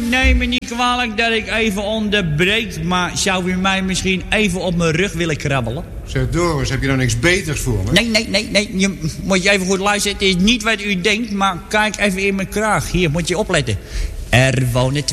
neem me niet kwalijk dat ik even onderbreek, maar zou u mij misschien even op mijn rug willen krabbelen? Zeg Doris, heb je nou niks beters voor me? Nee. Moet je even goed luisteren. Het is niet wat u denkt, maar kijk even in mijn kraag. Hier, moet je opletten. Er wonen